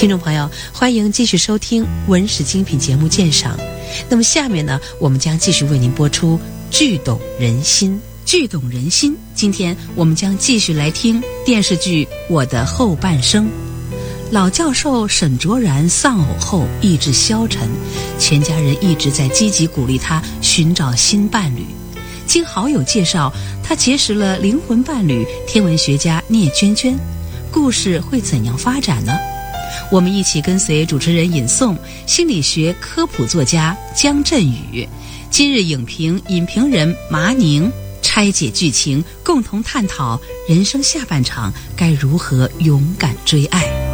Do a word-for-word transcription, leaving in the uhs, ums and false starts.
听众朋友，欢迎继续收听文史精品节目鉴赏。那么下面呢，我们将继续为您播出剧懂人心。剧懂人心，今天我们将继续来听电视剧《我的后半生》。老教授沈卓然丧偶后意志消沉，全家人一直在积极鼓励他寻找新伴侣。经好友介绍，他结识了灵魂伴侣天文学家聂娟娟。故事会怎样发展呢？我们一起跟随主持人尹颂、心理学科普作家姜振宇、今日影评影评人麻宁拆解剧情，共同探讨人生下半场该如何勇敢追爱。